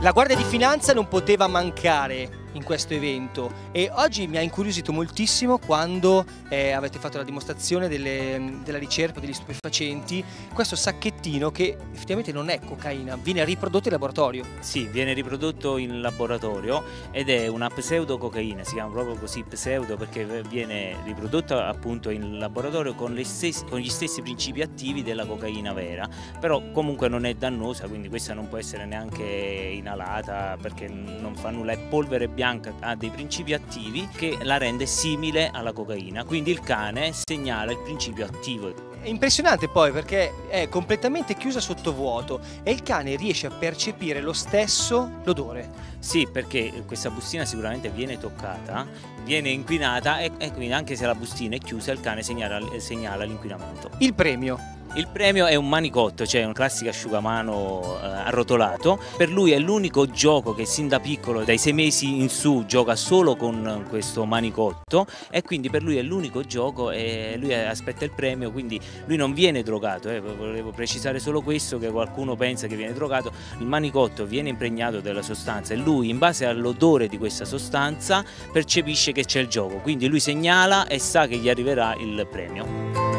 La Guardia di Finanza non poteva mancare in questo evento e oggi mi ha incuriosito moltissimo quando avete fatto la dimostrazione della ricerca degli stupefacenti, questo sacchettino che effettivamente non è cocaina, viene riprodotto in laboratorio. Sì, viene riprodotto in laboratorio ed è una pseudococaina, si chiama proprio così pseudo perché viene riprodotta appunto in laboratorio con gli stessi principi attivi della cocaina vera, però comunque non è dannosa, quindi questa non può essere neanche inalata perché non fa nulla, è polvere bianca, ha dei principi attivi che la rende simile alla cocaina, quindi il cane segnala il principio attivo. È impressionante poi perché è completamente chiusa sottovuoto e il cane riesce a percepire lo stesso l'odore. Sì, perché questa bustina sicuramente viene toccata, viene inquinata e quindi anche se la bustina è chiusa il cane segnala l'inquinamento. Il premio. Il premio è un manicotto, cioè un classico asciugamano arrotolato. Per lui è l'unico gioco che sin da piccolo, dai 6 mesi in su, gioca solo con questo manicotto e quindi per lui è l'unico gioco e lui aspetta il premio, quindi lui non viene drogato. Volevo precisare solo questo, che qualcuno pensa che viene drogato. Il manicotto viene impregnato della sostanza e lui in base all'odore di questa sostanza percepisce che c'è il gioco, quindi lui segnala e sa che gli arriverà il premio.